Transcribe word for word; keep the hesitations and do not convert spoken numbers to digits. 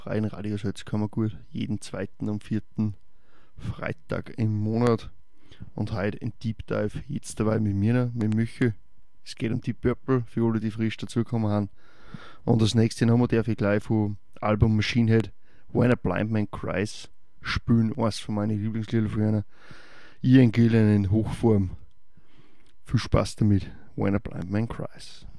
freien Radios kann man gut jeden zweiten und vierten Freitag im Monat. Und heute ein Deep Dive, jetzt dabei mit mir, mit Michi. Es geht um Deep Purple, für alle, die frisch dazugekommen haben. Und das nächste Nummer darf ich gleich vom Album Machine Head, When a Blind Man Cries, spielen. Eines von meinen Lieblingslieder von einer. Ian Gillan in Hochform. Viel Spaß damit. When a Blind Man Cries.